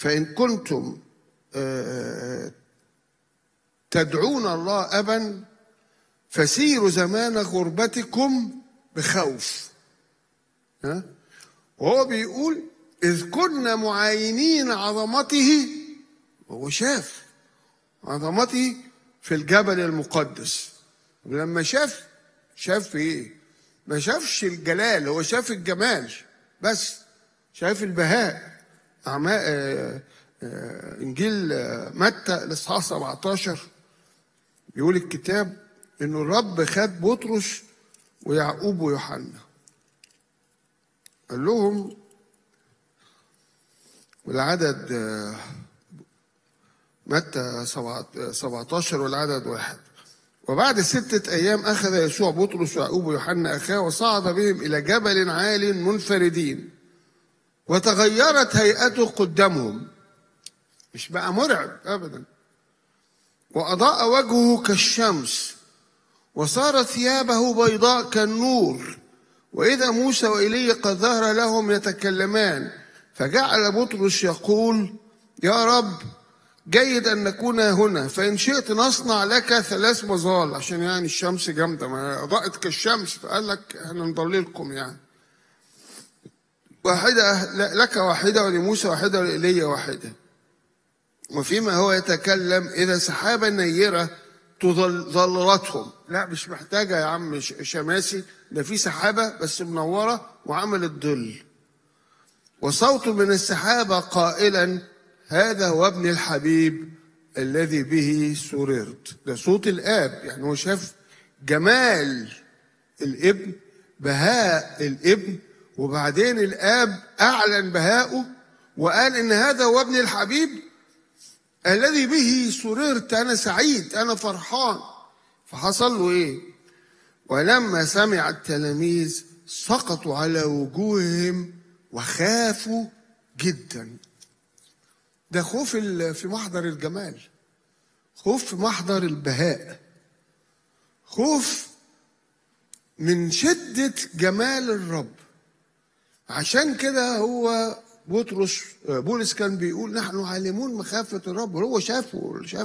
فإن كنتم تدعون الله أبا فسيروا زمان غربتكم بخوف. وهو بيقول إذ كنا معاينين عظمته، وهو شاف عظمته في الجبل المقدس. ولما شاف ايه؟ ما شافش الجلال، هو شاف الجمال بس، شاف البهاء. انجيل متى الاصحاح 17 بيقول الكتاب انه الرب خد بطرس ويعقوب ويوحنا، قال لهم والعدد متى 17 والعدد 1: وبعد 6 أيام أخذ يسوع بطرس ويعقوب ويوحنا أخاه وصعد بهم إلى جبل عال منفردين، وتغيرت هيئته قدامهم، مش بقى مرعب أبدا، وأضاء وجهه كالشمس، وصارت ثيابه بيضاء كالنور، وإذا موسى وإيليا قد ظهر لهم يتكلمان، فجعل بطرس يقول: يا رب، جيد أن نكون هنا، فإن شئت نصنع لك 3 مظال، عشان يعني الشمس جامدة، ما أضاءت كالشمس، فقال لك احنا نضللكم يعني، واحدة لك واحدة، ولموسى واحدة، ولإيليا واحدة. وفيما هو يتكلم إذا سحابة نيرة تظللتهم. لا مش محتاجة يا عم شماسي، ده في سحابة بس منورة وعملت ظل. وصوت من السحابة قائلا: هذا هو ابن الحبيب الذي به سررت. ده صوت الآب، يعني هو شاف جمال الابن، بهاء الابن، وبعدين الآب أعلن بهاءه وقال إن هذا هو ابن الحبيب الذي به سررت، أنا سعيد، أنا فرحان. فحصل له إيه؟ ولما سمع التلاميذ سقطوا على وجوههم وخافوا جدا. ده خوف في محضر الجمال، خوف في محضر البهاء، خوف من شدة جمال الرب. عشان كده هو بولس كان بيقول: نحن عالمون مخافة الرب. هو شاف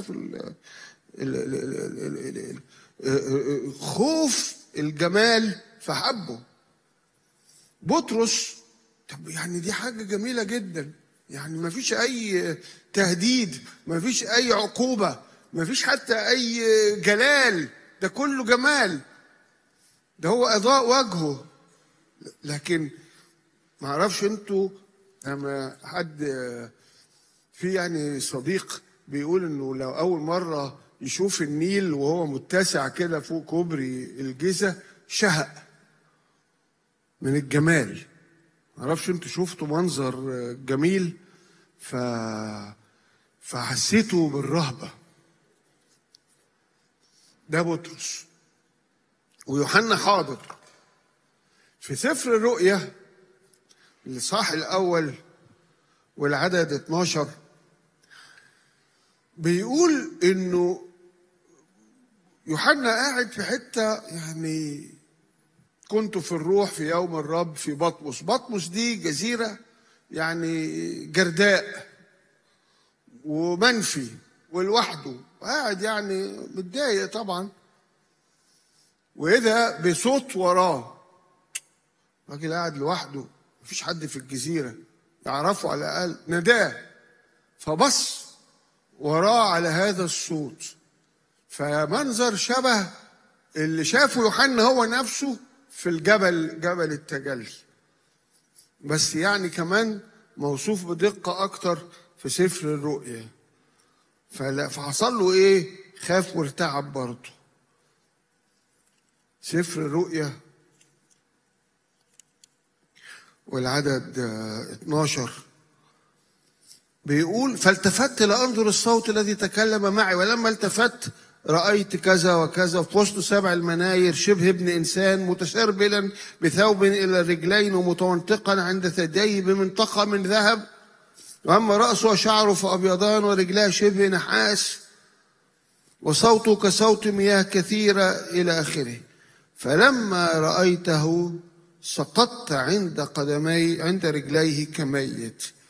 خوف الجمال فحبه. بطرس، طب يعني دي حاجة جميلة جدا، يعني ما فيش أي تهديد، ما فيش أي عقوبة، ما فيش حتى أي جلال، ده كله جمال، ده هو أضاء وجهه. لكن ما اعرفش انتوا، لما حد في يعني صديق بيقول انه لو اول مره يشوف النيل وهو متسع كده فوق كوبري الجيزه شهق من الجمال. ما اعرفش انتوا شفتوا منظر جميل فحسيتوا بالرهبه. ده بطرس. ويوحنا حاضر في سفر الرؤيا الإصحاح الأول والعدد 12 بيقول إنه يوحنا قاعد في حتة، يعني كنت في الروح في يوم الرب في بطمس. بطمس دي جزيرة يعني جرداء ومنفي ولوحده، قاعد يعني متضايق طبعا. وإذا بصوت وراه، راجل قاعد لوحده، مفيش حد في الجزيرة يعرفه على الأقل، ناداه، فبص وراه على هذا الصوت، فمنظر شبه اللي شافه يوحنا هو نفسه في الجبل، جبل التجلي، بس يعني كمان موصوف بدقة أكتر في سفر الرؤيا. فحصل له إيه؟ خاف وارتعب برضه. سفر الرؤيا والعدد 12 بيقول: فالتفت لأنظر الصوت الذي تكلم معي، ولما التفت رأيت كذا وكذا، في وسط 7 المناير شبه ابن إنسان متسربلا بثوب إلى الرجلين، ومتونطقا عند ثدييه بمنطقة من ذهب، وأما رأسه وشعره فأبيضان، ورجلاه شبه نحاس، وصوته كصوت مياه كثيرة إلى آخره. فلما رأيته سقطت عند رجليه كميت.